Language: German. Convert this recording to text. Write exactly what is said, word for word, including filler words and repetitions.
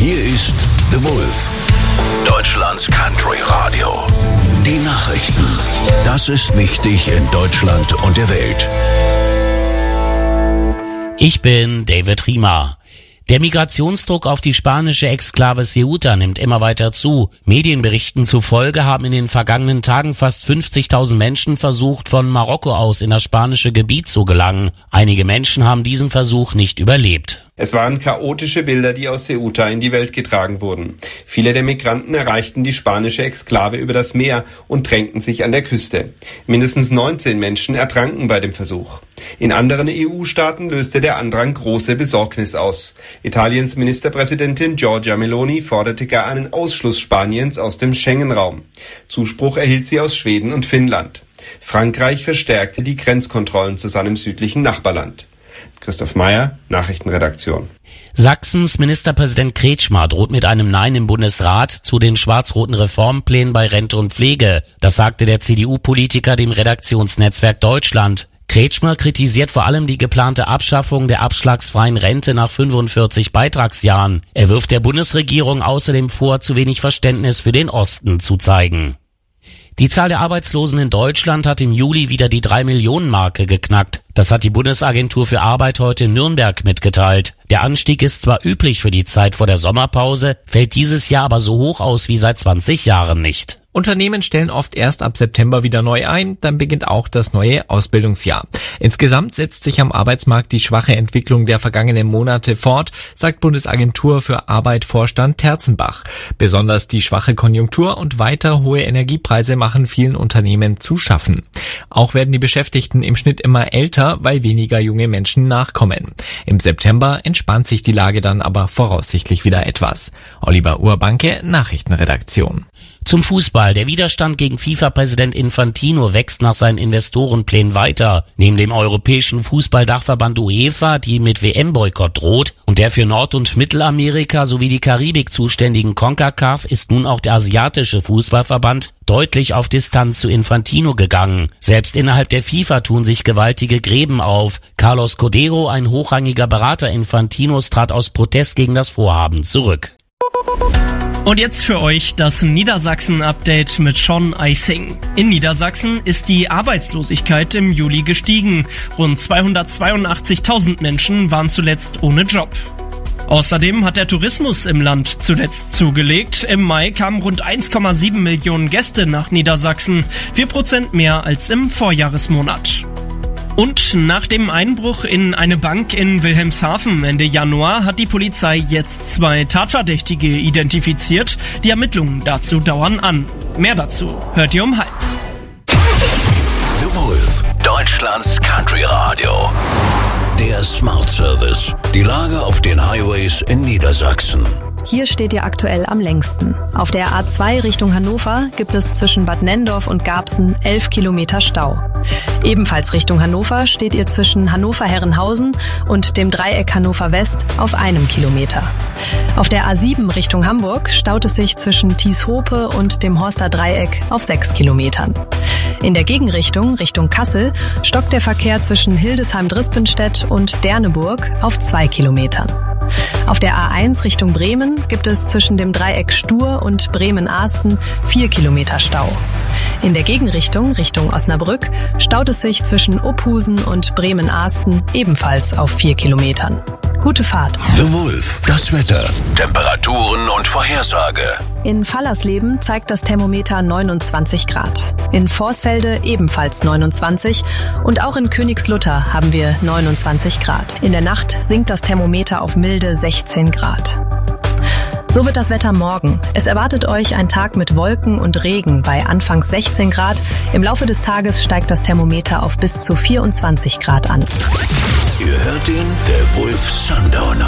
Hier ist The Wolf, Deutschlands Country Radio. Die Nachrichten. Das ist wichtig in Deutschland und der Welt. Ich bin David Riemer. Der Migrationsdruck auf die spanische Exklave Ceuta nimmt immer weiter zu. Medienberichten zufolge haben in den vergangenen Tagen fast fünfzigtausend Menschen versucht, von Marokko aus in das spanische Gebiet zu gelangen. Einige Menschen haben diesen Versuch nicht überlebt. Es waren chaotische Bilder, die aus Ceuta in die Welt getragen wurden. Viele der Migranten erreichten die spanische Exklave über das Meer und drängten sich an der Küste. Mindestens neunzehn Menschen ertranken bei dem Versuch. In anderen E U-Staaten löste der Andrang große Besorgnis aus. Italiens Ministerpräsidentin Giorgia Meloni forderte gar einen Ausschluss Spaniens aus dem Schengen-Raum. Zuspruch erhielt sie aus Schweden und Finnland. Frankreich verstärkte die Grenzkontrollen zu seinem südlichen Nachbarland. Christoph Meyer, Nachrichtenredaktion. Sachsens Ministerpräsident Kretschmer droht mit einem Nein im Bundesrat zu den schwarz-roten Reformplänen bei Rente und Pflege. Das sagte der C D U-Politiker dem Redaktionsnetzwerk Deutschland. Kretschmer kritisiert vor allem die geplante Abschaffung der abschlagsfreien Rente nach fünfundvierzig Beitragsjahren. Er wirft der Bundesregierung außerdem vor, zu wenig Verständnis für den Osten zu zeigen. Die Zahl der Arbeitslosen in Deutschland hat im Juli wieder die drei Millionen Marke geknackt. Das hat die Bundesagentur für Arbeit heute in Nürnberg mitgeteilt. Der Anstieg ist zwar üblich für die Zeit vor der Sommerpause, fällt dieses Jahr aber so hoch aus wie seit zwanzig Jahren nicht. Unternehmen stellen oft erst ab September wieder neu ein, dann beginnt auch das neue Ausbildungsjahr. Insgesamt setzt sich am Arbeitsmarkt die schwache Entwicklung der vergangenen Monate fort, sagt Bundesagentur für Arbeit Vorstand Terzenbach. Besonders die schwache Konjunktur und weiter hohe Energiepreise machen vielen Unternehmen zu schaffen. Auch werden die Beschäftigten im Schnitt immer älter, weil weniger junge Menschen nachkommen. Im September entspannt sich die Lage dann aber voraussichtlich wieder etwas. Oliver Urbanke, Nachrichtenredaktion. Zum Fußball. Der Widerstand gegen FIFA-Präsident Infantino wächst nach seinen Investorenplänen weiter. Neben dem europäischen Fußballdachverband UEFA, die mit W M-Boykott droht, und der für Nord- und Mittelamerika sowie die Karibik zuständigen CONCACAF ist nun auch der asiatische Fußballverband deutlich auf Distanz zu Infantino gegangen. Selbst innerhalb der FIFA tun sich gewaltige Gräben auf. Carlos Codero, ein hochrangiger Berater Infantinos, trat aus Protest gegen das Vorhaben zurück. Und jetzt für euch das Niedersachsen-Update mit Sean Eising. In Niedersachsen ist die Arbeitslosigkeit im Juli gestiegen. Rund zweihundertzweiundachtzigtausend Menschen waren zuletzt ohne Job. Außerdem hat der Tourismus im Land zuletzt zugelegt. Im Mai kamen rund eins Komma sieben Millionen Gäste nach Niedersachsen, vier Prozent mehr als im Vorjahresmonat. Und nach dem Einbruch in eine Bank in Wilhelmshaven Ende Januar hat die Polizei jetzt zwei Tatverdächtige identifiziert. Die Ermittlungen dazu dauern an. Mehr dazu hört ihr um halb. The Wolf, Deutschlands Country Radio. Der Smart Service. Die Lage auf den Highways in Niedersachsen. Hier steht ihr aktuell am längsten. Auf der A zwei Richtung Hannover gibt es zwischen Bad Nenndorf und Garbsen elf Kilometer Stau. Ebenfalls Richtung Hannover steht ihr zwischen Hannover-Herrenhausen und dem Dreieck Hannover West auf einem Kilometer. Auf der A sieben Richtung Hamburg staut es sich zwischen Thieshope und dem Horster Dreieck auf sechs Kilometern. In der Gegenrichtung, Richtung Kassel, stockt der Verkehr zwischen Hildesheim-Drispenstedt und Derneburg auf zwei Kilometern. Auf der A eins Richtung Bremen gibt es zwischen dem Dreieck Stur und Bremen-Ahsten vier Kilometer Stau. In der Gegenrichtung, Richtung Osnabrück, staut es sich zwischen Opphusen und Bremen-Ahsten ebenfalls auf vier Kilometern. Gute Fahrt. The Wolf, das Wetter, Temperaturen und Vorhersage. In Fallersleben zeigt das Thermometer neunundzwanzig Grad. In Vorsfelde ebenfalls neunundzwanzig und auch in Königslutter haben wir neunundzwanzig Grad. In der Nacht sinkt das Thermometer auf milde sechzehn Grad. So wird das Wetter morgen. Es erwartet euch ein Tag mit Wolken und Regen bei anfangs sechzehn Grad. Im Laufe des Tages steigt das Thermometer auf bis zu vierundzwanzig Grad an. Ihr hört ihn, der Wolf Sundowner.